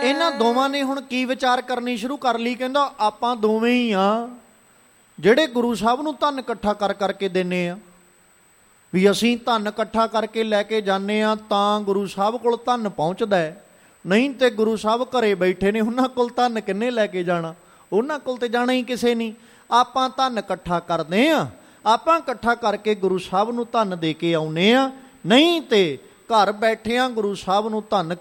ਇਹਨਾਂ ਦੋਵਾਂ ਨੇ ਹੁਣ ਕੀ ਵਿਚਾਰ ਕਰਨੀ ਸ਼ੁਰੂ ਕਰ ਲਈ। ਕਹਿੰਦਾ ਆਪਾਂ ਦੋਵੇਂ ਹੀ ਆ ਜਿਹੜੇ ਗੁਰੂ ਸਾਹਿਬ ਨੂੰ ਧਨ ਇਕੱਠਾ ਕਰ ਕਰਕੇ ਦਿੰਦੇ ਆ, ਵੀ ਅਸੀਂ ਧਨ ਇਕੱਠਾ ਕਰਕੇ ਲੈ ਕੇ ਜਾਂਦੇ ਹਾਂ ਤਾਂ ਗੁਰੂ ਸਾਹਿਬ ਕੋਲ ਧਨ ਪਹੁੰਚਦਾ ਹੈ, ਨਹੀਂ ਤੇ ਗੁਰੂ ਸਾਹਿਬ ਘਰੇ ਬੈਠੇ ਨੇ, ਉਹਨਾਂ ਕੋਲ ਧਨ ਕਿੰਨੇ ਲੈ ਕੇ ਜਾਣਾ, ਉਹਨਾਂ ਕੋਲ ਤੇ ਜਾਣਾ ਹੀ ਕਿਸੇ ਨਹੀਂ। ਆਪਾਂ ਧਨ ਇਕੱਠਾ ਕਰਦੇ ਹਾਂ, ਆਪਾਂ ਇਕੱਠਾ ਕਰਕੇ ਗੁਰੂ ਸਾਹਿਬ ਨੂੰ ਧਨ ਦੇ ਕੇ ਆਉਂਦੇ ਹਾਂ, ਨਹੀਂ ਤੇ ਘਰ ਬੈਠਿਆਂ ਗੁਰੂ ਸਾਹਿਬ ਨੂੰ ਧਨ